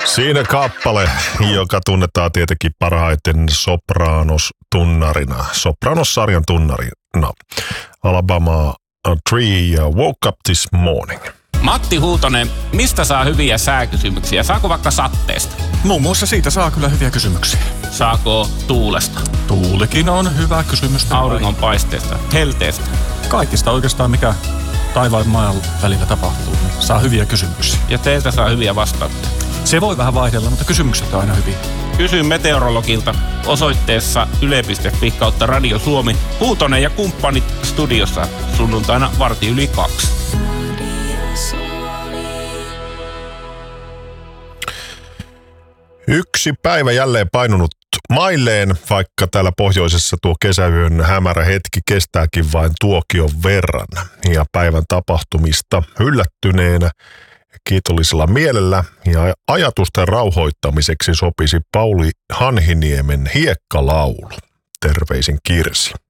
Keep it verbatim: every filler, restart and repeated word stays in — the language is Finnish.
Siinä kappale, joka tunnetaan tietenkin parhaiten Sopranos-tunnarina, Sopranos-sarjan tunnarina. Alabama Tree ja Woke Up This Morning. Matti Huutonen, mistä saa hyviä sääkysymyksiä? Saako vaikka satteesta? Muun muassa siitä saa kyllä hyviä kysymyksiä. Saako tuulesta? Tuulikin on hyvä kysymys. Auringonpaisteesta? Helteestä? Kaikista oikeastaan, mikä taivaan ja maan välillä tapahtuu, niin saa hyviä kysymyksiä. Ja teiltä saa hyviä vastauksia? Se voi vähän vaihdella, mutta kysymykset on aina hyviä. Kysy meteorologilta osoitteessa yle piste fi kautta Radio Suomi. Huutonen ja kumppanit studiossa sunnuntaina varti yli kaksi. Yksi päivä jälleen painunut mailleen, vaikka täällä pohjoisessa tuo kesäyön hämärä hetki kestääkin vain tuokion verran. Ja päivän tapahtumista yllättyneenä kiitollisella mielellä ja ajatusten rauhoittamiseksi sopisi Pauli Hanhiniemen Hiekkalaulu. Terveisin Kirsi.